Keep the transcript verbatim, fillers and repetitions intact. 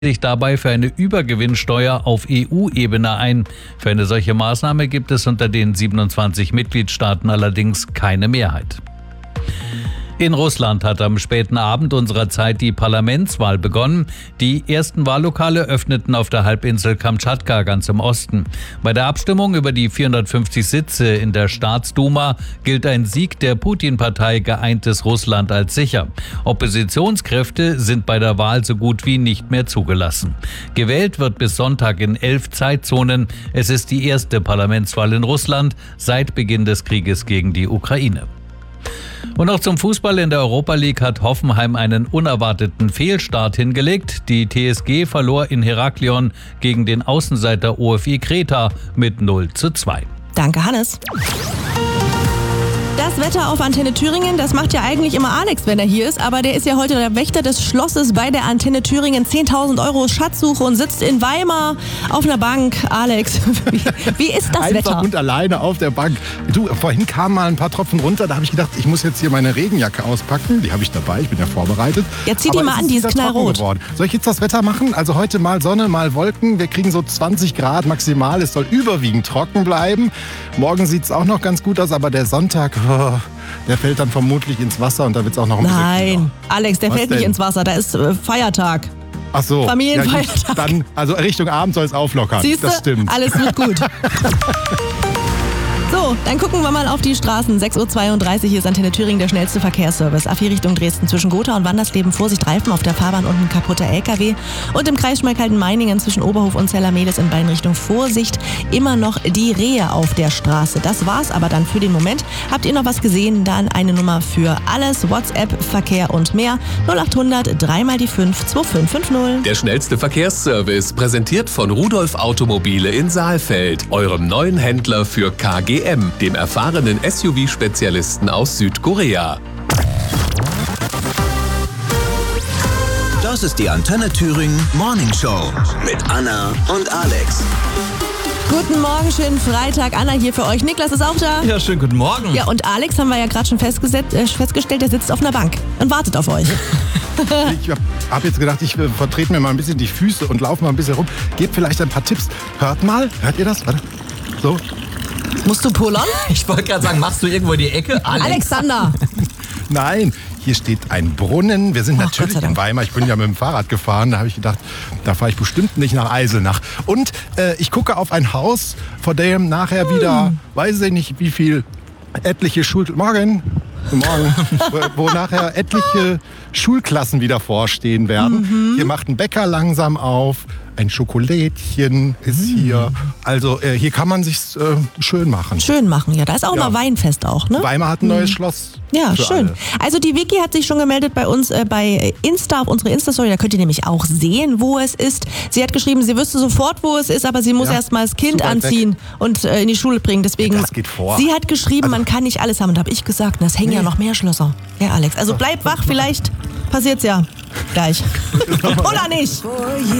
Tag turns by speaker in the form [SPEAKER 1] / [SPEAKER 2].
[SPEAKER 1] sich dabei für eine Übergewinnsteuer auf E U-Ebene ein. Für eine solche Maßnahme gibt es unter den siebenundzwanzig Mitgliedstaaten allerdings keine Mehrheit. In Russland hat am späten Abend unserer Zeit die Parlamentswahl begonnen. Die ersten Wahllokale öffneten auf der Halbinsel Kamtschatka ganz im Osten. Bei der Abstimmung über die vierhundertfünfzig Sitze in der Staatsduma gilt ein Sieg der Putin-Partei Geeintes Russland als sicher. Oppositionskräfte sind bei der Wahl so gut wie nicht mehr zugelassen. Gewählt wird bis Sonntag in elf Zeitzonen. Es ist die erste Parlamentswahl in Russland seit Beginn des Krieges gegen die Ukraine. Und noch zum Fußball. In der Europa League hat Hoffenheim einen unerwarteten Fehlstart hingelegt. Die T S G verlor in Heraklion gegen den Außenseiter O F I Kreta mit null zu zwei.
[SPEAKER 2] Danke, Hannes. Das Wetter auf Antenne Thüringen, das macht ja eigentlich immer Alex, wenn er hier ist, aber der ist ja heute der Wächter des Schlosses bei der Antenne Thüringen. zehntausend Euro Schatzsuche und sitzt in Weimar auf einer Bank. Alex, wie, wie ist das
[SPEAKER 3] Einfach
[SPEAKER 2] Wetter?
[SPEAKER 3] und alleine auf der Bank. Du, vorhin kamen mal ein paar Tropfen runter, da habe ich gedacht, ich muss jetzt hier meine Regenjacke auspacken. Die habe ich dabei, ich bin ja vorbereitet.
[SPEAKER 2] Ja, zieh die
[SPEAKER 3] aber
[SPEAKER 2] mal an, die ist knallrot.
[SPEAKER 3] Geworden. Soll ich jetzt das Wetter machen? Also heute mal Sonne, mal Wolken. Wir kriegen so zwanzig Grad maximal. Es soll überwiegend trocken bleiben. Morgen sieht es auch noch ganz gut aus, aber der Sonntag... Oh, der fällt dann vermutlich ins Wasser und da wird es auch noch ein bisschen
[SPEAKER 2] Nein,
[SPEAKER 3] kühler.
[SPEAKER 2] Alex, der
[SPEAKER 3] Was
[SPEAKER 2] fällt
[SPEAKER 3] denn?
[SPEAKER 2] nicht ins Wasser, da ist äh, Feiertag.
[SPEAKER 3] Ach so.
[SPEAKER 2] Familienfeiertag.
[SPEAKER 3] Ja, gut, dann, also Richtung Abend soll es auflockern.
[SPEAKER 2] Siehst
[SPEAKER 3] Das
[SPEAKER 2] du?
[SPEAKER 3] stimmt.
[SPEAKER 2] Alles wird gut. So, dann gucken wir mal auf die Straßen. sechs Uhr zweiunddreißig, hier ist Antenne Thüringen, der schnellste Verkehrsservice. A vier Richtung Dresden zwischen Gotha und Wandersleben. Vorsicht, Reifen auf der Fahrbahn und ein kaputter L K W. Und im Kreis Schmalkalden-Meiningen zwischen Oberhof und Zellermedes in beiden Richtungen. Vorsicht, immer noch die Rehe auf der Straße. Das war's aber dann für den Moment. Habt ihr noch was gesehen? Dann eine Nummer für alles. WhatsApp, Verkehr und mehr. null acht hundert drei mal die fünf zwei fünf fünf null.
[SPEAKER 4] Der schnellste Verkehrsservice, präsentiert von Rudolf Automobile in Saalfeld, eurem neuen Händler für K G M, dem erfahrenen S U V-Spezialisten aus Südkorea.
[SPEAKER 5] Das ist die Antenne Thüringen Morning Show mit Anna und Alex.
[SPEAKER 2] Guten Morgen, schönen Freitag. Anna hier für euch. Niklas ist auch da.
[SPEAKER 6] Ja, schönen guten Morgen.
[SPEAKER 2] Ja, und Alex haben wir ja gerade schon festgesetzt, äh, festgestellt, der sitzt auf einer Bank und wartet auf euch.
[SPEAKER 3] Ich habe jetzt gedacht, ich äh, vertrete mir mal ein bisschen die Füße und laufe mal ein bisschen rum. Gebt vielleicht ein paar Tipps. Hört mal, hört ihr das? Warte. So.
[SPEAKER 2] Musst du pullern?
[SPEAKER 6] Ich wollte gerade sagen, machst du irgendwo in die Ecke? Alex.
[SPEAKER 2] Alexander.
[SPEAKER 3] Nein, hier steht ein Brunnen. Wir sind
[SPEAKER 2] Ach,
[SPEAKER 3] natürlich
[SPEAKER 2] Gott sei Dank.
[SPEAKER 3] in Weimar. Ich bin ja mit dem Fahrrad gefahren. Da habe ich gedacht, da fahre ich bestimmt nicht nach Eisenach. Und äh, ich gucke auf ein Haus, vor dem nachher wieder,
[SPEAKER 2] Hm.
[SPEAKER 3] weiß ich nicht, wie viel etliche Schul... Morgen. Morgen. wo, wo nachher etliche Schulklassen wieder vorstehen werden.
[SPEAKER 2] Mhm.
[SPEAKER 3] Hier macht ein Bäcker langsam auf. Ein Schokolädchen ist hier. Also äh, hier kann man sich's äh, schön machen.
[SPEAKER 2] Schön machen, ja. Da ist auch
[SPEAKER 3] Ja.
[SPEAKER 2] mal Weinfest auch, ne?
[SPEAKER 3] Weimar hat ein neues Schloss.
[SPEAKER 2] Ja,
[SPEAKER 3] für
[SPEAKER 2] schön.
[SPEAKER 3] alle.
[SPEAKER 2] Also die Vicky hat sich schon gemeldet bei uns äh, bei Insta, auf unsere Insta-Story. Da könnt ihr nämlich auch sehen, wo es ist. Sie hat geschrieben, sie wüsste sofort, wo es ist, aber sie muss
[SPEAKER 3] Ja,
[SPEAKER 2] erst mal das Kind
[SPEAKER 3] zu weit
[SPEAKER 2] anziehen und äh, in die Schule bringen. Deswegen,
[SPEAKER 3] Ja, das geht vor.
[SPEAKER 2] sie hat geschrieben,
[SPEAKER 3] Also-
[SPEAKER 2] man kann nicht alles haben. Und da habe ich gesagt, na, es hängen ja noch mehr Schlösser. Ja, Alex. Also bleib wach, vielleicht passiert's ja gleich. Oder nicht.